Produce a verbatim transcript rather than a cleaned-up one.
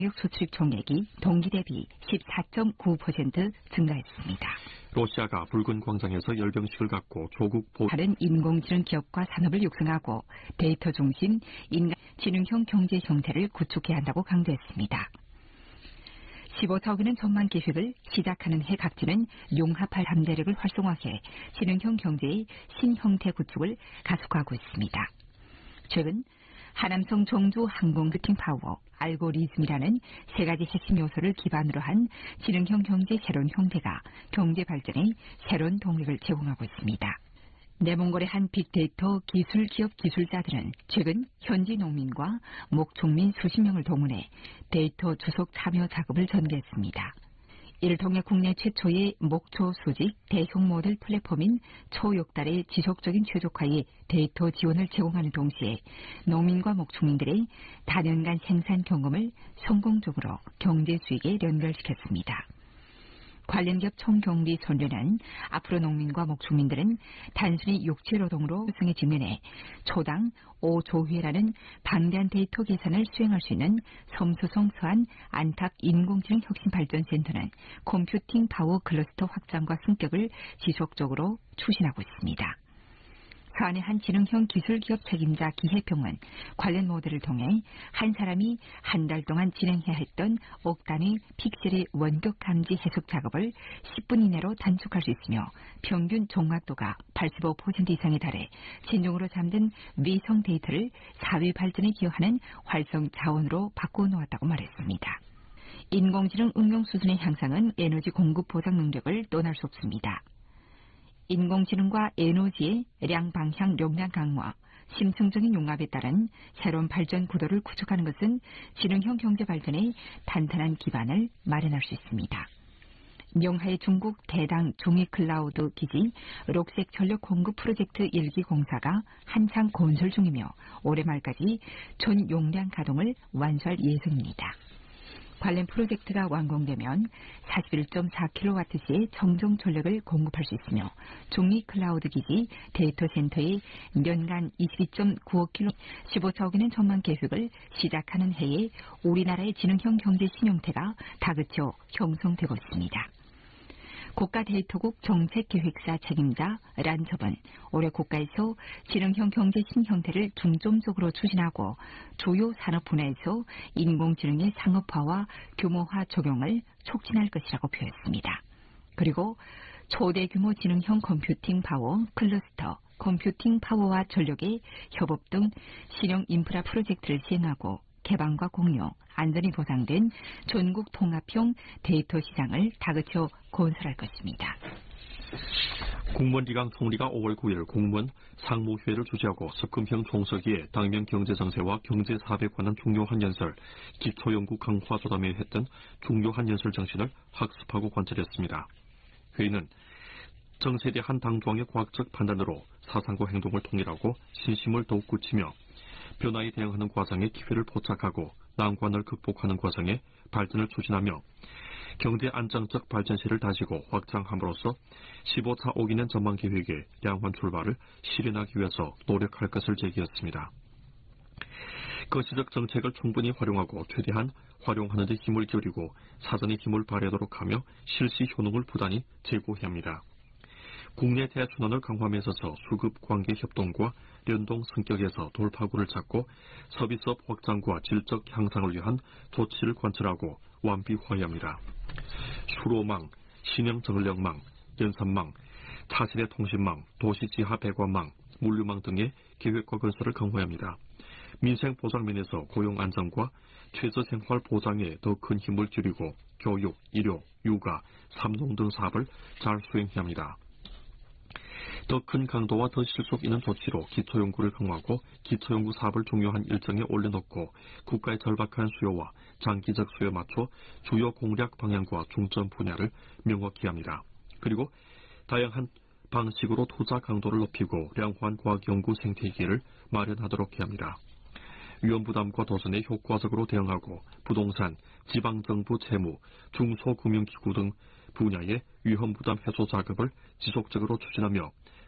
수출입 총액이 동기 대비 십사 점 구 퍼센트 증가했습니다. 러시아가 붉은 광장에서 열병식을 갖고 조국 보... 다른 인공지능 기업과 산업을 육성하고 데이터 중심 인간 지능형 경제 형태를 구축해야 한다고 강조했습니다. 십오사억 원의 전망 계획을 시작하는 해 각지는 융합할 잠재력을 활성화해 지능형 경제의 신형태 구축을 가속화하고 있습니다. 최근 하남성 종주 항공부팅 파워, 알고리즘이라는 세 가지 핵심 요소를 기반으로 한 지능형 경제 새로운 형태가 경제 발전에 새로운 동력을 제공하고 있습니다. 내몽골의 한 빅데이터 기술 기업 기술자들은 최근 현지 농민과 목축민 수십 명을 동원해 데이터 주석 참여 작업을 전개했습니다. 이를 통해 국내 최초의 목초 수직 대형 모델 플랫폼인 초역달의 지속적인 최적화에 데이터 지원을 제공하는 동시에 농민과 목축민들의 다년간 생산 경험을 성공적으로 경제 수익에 연결시켰습니다. 관련 기업 총경비 선례는 앞으로 농민과 목축민들은 단순히 육체 노동으로 수승에 직면해 초당 오조 회라는 방대한 데이터 계산을 수행할 수 있는 섬수성 서안 안탑 인공지능 혁신발전센터는 컴퓨팅 파워 클러스터 확장과 승격을 지속적으로 추진하고 있습니다. 서안의 한 지능형 기술기업 책임자 기혜평은 관련 모델을 통해 한 사람이 한 달 동안 진행해야 했던 억 단위 픽셀의 원격 감지 해석 작업을 십 분 이내로 단축할 수 있으며 평균 종합도가 팔십오 퍼센트 이상에 달해 진중으로 잠든 위성 데이터를 사회 발전에 기여하는 활성 자원으로 바꿔놓았다고 말했습니다. 인공지능 응용 수준의 향상은 에너지 공급 보장 능력을 떠날 수 없습니다. 인공지능과 에너지의 량 방향 용량 강화, 심층적인 융합에 따른 새로운 발전 구도를 구축하는 것은 지능형 경제 발전의 탄탄한 기반을 마련할 수 있습니다. 명하의 중국 대당 중위 클라우드 기지 록색 전력 공급 프로젝트 일 기 공사가 한창 건설 중이며 올해 말까지 전 용량 가동을 완수할 예정입니다. 관련 프로젝트가 완공되면 사십일 점 사 킬로와트시의 정정 전력을 공급할 수 있으며 중위 클라우드 기지 데이터 센터의 연간 이십이 점 구억 킬로 십오사억 원의 전망 계획을 시작하는 해에 우리나라의 지능형 경제 신형태가 다그쳐 형성되고 있습니다. 국가데이터국 정책기획사 책임자 란첩은 올해 국가에서 지능형 경제 신형태를 중점적으로 추진하고 주요 산업 분야에서 인공지능의 상업화와 규모화 적용을 촉진할 것이라고 표했습니다. 그리고 초대규모 지능형 컴퓨팅 파워, 클러스터, 컴퓨팅 파워와 전력의 협업 등 실용 인프라 프로젝트를 시행하고 개방과 공유, 안전이 보장된 전국 통합형 데이터 시장을 다그쳐 건설할 것입니다. 국무원 리강 총리가 오월 구일 국무원 상무회의를 주재하고 석금형 총서기에 당면 경제정세와 경제사업에 관한 중요한 연설, 기초연구 강화 조담에 했던 중요한 연설 정신을 학습하고 관찰했습니다. 회의는 정세대 한 당조항의 과학적 판단으로 사상과 행동을 통일하고 신심을 더욱 굳히며 변화에 대응하는 과정에 기회를 포착하고 난관을 극복하는 과정에 발전을 추진하며 경제 안정적 발전세를 다지고 확장함으로써 십오차억 년 전망 계획의 양환 출발을 실현하기 위해서 노력할 것을 제기했습니다. 거시적 정책을 충분히 활용하고 최대한 활용하는 데 힘을 기울이고 사전의 힘을 발휘하도록 하며 실시 효능을 부단히 제고해야 합니다. 국내 대순환을 강화함에 있어서 수급 관계 협동과 연동 성격에서 돌파구를 찾고 서비스업 확장과 질적 향상을 위한 조치를 관철하고 완비화해야 합니다. 수로망, 신형 전력망, 연산망, 차세대 통신망, 도시지하 배관망, 물류망 등의 계획과 건설을 강화해야 합니다. 민생 보장 면에서 고용 안정과 최저 생활 보장에 더 큰 힘을 기울이고 교육, 일요, 육아, 삼농 등 사업을 잘 수행해야 합니다. 더 큰 강도와 더 실속 있는 조치로 기초연구를 강화하고 기초연구 사업을 중요한 일정에 올려놓고 국가의 절박한 수요와 장기적 수요에 맞춰 주요 공략 방향과 중점 분야를 명확히 합니다. 그리고 다양한 방식으로 투자 강도를 높이고 량호한 과학연구 생태계를 마련하도록 해야 합니다. 위험부담과 도전에 효과적으로 대응하고 부동산, 지방정부 채무, 중소금융기구 등 분야의 위험부담 해소 작업을 지속적으로 추진하며